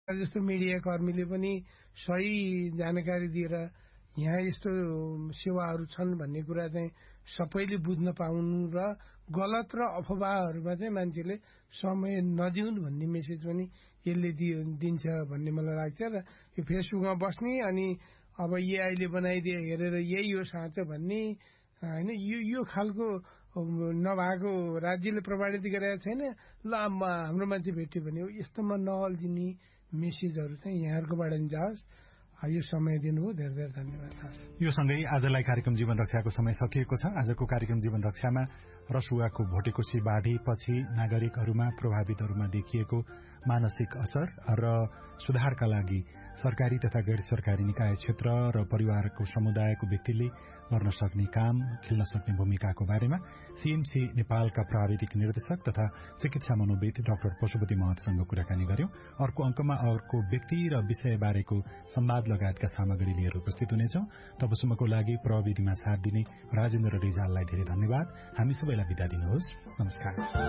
जस्तो मिडिया कर्मीले पनि सही जानकारी दिएर यहाँ यस्तो सेवाहरू छन् भन्ने कुरा चाहिँ सबैले बुझ्न पाउनु र गलत र अफवाहहरूमा चाहिँ मान्छेले समय नदिउन् भन्ने मेसेज पनि यसले दिन्छ भन्ने मलाई लाग्छ। र यो फेसबुकमा बस्ने अनि अब एआईले बनाइदिए हेरेर यही हो साँचो भन्ने होइन, यो खालको नभएको राज्यले प्रमाणित गरेको छैन। ल हाम्रो मान्छे भेट्यो भने यस्तोमा नअल्झिने मेसेजहरू चाहिँ यहाँहरूकोबाट जाओस्। यो समय दिनुभयो, धेरै धेरै धन्यवाद। यो सँगै आजलाई कार्यक्रम जीवन रक्षाको समय सकिएको छ। आजको कार्यक्रम जीवन रक्षामा रसुवाको भोटेकोशी बाढीपछि नागरिकहरूमा प्रभावितहरूमा देखिएको मानसिक असर र सुधारका लागि सरकारी तथा गैर सरकारी निकाय क्षेत्र र परिवारको समुदायको व्यक्तिले गर्न सक्ने काम, खेल्न सक्ने भूमिकाको बारेमा सीएमसी नेपालका प्राविधिक निर्देशक तथा चिकित्सा मनोविद डाक्टर पशुपति महतसँग कुराकानी गर्यौं। अर्को अंकमा अर्को व्यक्ति र विषय बारेको संवाद लगायतका सामग्री लिएर उपस्थित हुनेछौं। तबसम्मको लागि प्रविधिमा साथ दिने राजेन्द्र रिजाललाई धेरै धन्यवाद। हामी सबैलाई बिदा दिनुहोस्। नमस्कार।